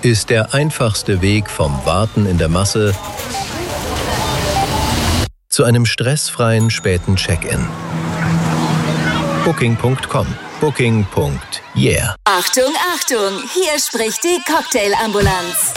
ist der einfachste Weg vom Warten in der Masse zu einem stressfreien späten Check-in. Booking.com. Booking.yeah. Achtung, Achtung! Hier spricht die Cocktail-Ambulanz.